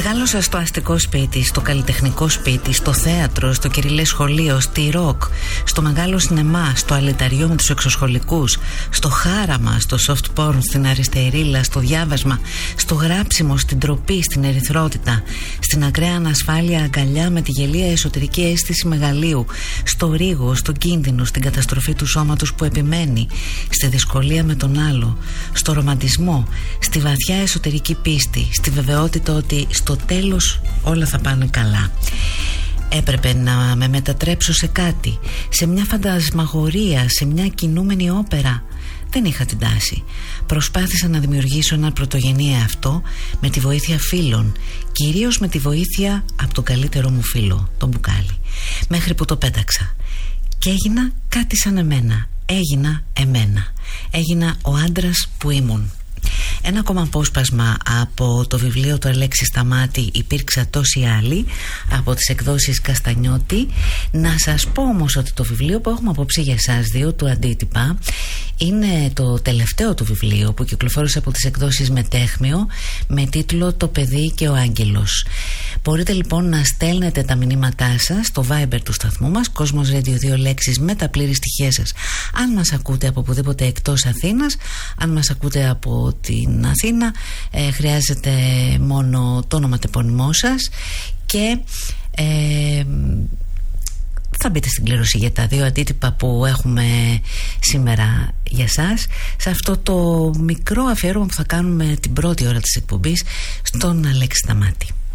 Μεγάλωσα στο αστικό σπίτι, στο καλλιτεχνικό σπίτι, στο θέατρο, στο κυριλέ σχολείο, στη ροκ, στο μεγάλο σινεμά, στο αλεταριό με τους εξωσχολικούς, στο χάραμα, στο soft porn, στην αριστερίλα, στο διάβασμα, στο γράψιμο, στην τροπή, στην ερυθρότητα, στην ακραία ανασφάλεια αγκαλιά με τη γελία εσωτερική αίσθηση μεγαλείου, στο ρίγο, στον κίνδυνο, στην καταστροφή του σώματος που επιμένει, στη δυσκολία με τον άλλο, στο ρομαντισμό, στη βαθιά εσωτερική πίστη, στη βεβαιότητα ότι στο τέλος όλα θα πάνε καλά. Έπρεπε να με μετατρέψω σε κάτι, σε μια φαντασμαγορία, σε μια κινούμενη όπερα. Δεν είχα την τάση. Προσπάθησα να δημιουργήσω ένα πρωτογενή εαυτό με τη βοήθεια φίλων, κυρίως με τη βοήθεια από τον καλύτερο μου φίλο, τον Μπουκάλι, μέχρι που το πέταξα και έγινα κάτι σαν εμένα. Έγινα εμένα. Έγινα ο άντρας που ήμουν. Ένα ακόμα απόσπασμα από το βιβλίο του Αλέξη Σταμάτη, «Υπήρξα τόσοι άλλοι», από τις εκδόσεις Καστανιώτη. Να σας πω όμως ότι το βιβλίο που έχουμε απόψε για εσάς δύο, του Αντίτυπα, είναι το τελευταίο του βιβλίο που κυκλοφόρησε από τις εκδόσεις Μετέχμιο με τίτλο «Το παιδί και ο άγγελος». Μπορείτε λοιπόν να στέλνετε τα μηνύματά σας στο Viber του σταθμού μας, Κόσμος Radio 2 λέξεις, με τα πλήρη στοιχεία σας. Αν μας ακούτε από οπουδήποτε εκτός Αθήνας, αν μας ακούτε από την Αθήνα, χρειάζεται μόνο το όνομα τεπώνυμό σας και θα μπείτε στην κλήρωση για τα δύο αντίτυπα που έχουμε σήμερα για σας, σε αυτό το μικρό αφιέρωμα που θα κάνουμε την πρώτη ώρα της εκπομπής στον Αλέξη Σταμάτη.